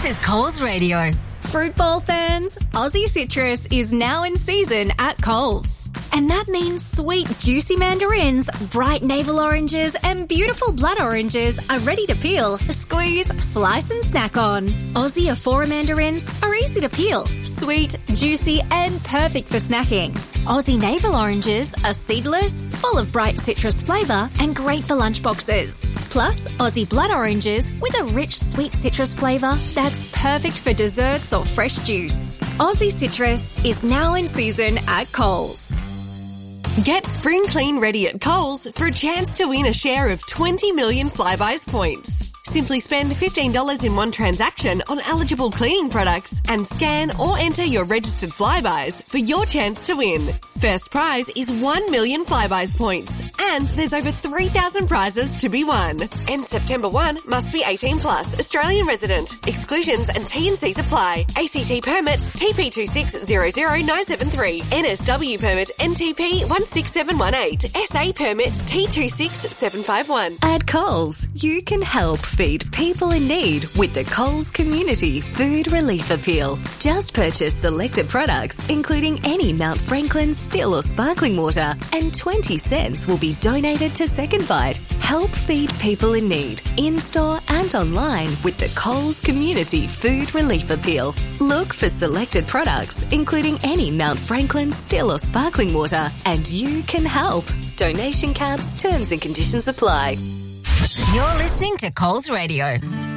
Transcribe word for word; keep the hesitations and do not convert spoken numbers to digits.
This is Coles Radio. Fruit bowl fans, Aussie Citrus is now in season at Coles. And that means sweet, juicy mandarins, bright navel oranges, and beautiful blood oranges are ready to peel, squeeze, slice, and snack on. Aussie Afora mandarins are easy to peel, sweet, juicy, and perfect for snacking. Aussie navel oranges are seedless, full of bright citrus flavour, and great for lunchboxes. Plus, Aussie blood oranges with a rich, sweet citrus flavour that's perfect for desserts or fresh juice. Aussie Citrus is now in season at Coles. Get spring clean ready at Coles for a chance to win a share of twenty million Flybuys points. Simply spend fifteen dollars in one transaction on eligible cleaning products and scan or enter your registered Flybuys for your chance to win. First prize is one million Flybuys points, and there's over three thousand prizes to be won. And September first must be eighteen plus, Australian resident. Exclusions and T and Cs apply. A C T permit T P two six zero zero nine seven three, N S W permit N T P one six seven one eight, S A permit T two six seven five one. At Coles, you can help feed people in need with the Coles Community Food Relief Appeal. Just purchase selected products, including any Mount Franklin still or sparkling water, and twenty cents will be donated to Second Bite. Help feed people in need, in-store and online with the Coles Community Food Relief Appeal. Look for selected products, including any Mount Franklin still or sparkling water, and you can help. Donation caps, terms and conditions apply. You're listening to Coles Radio.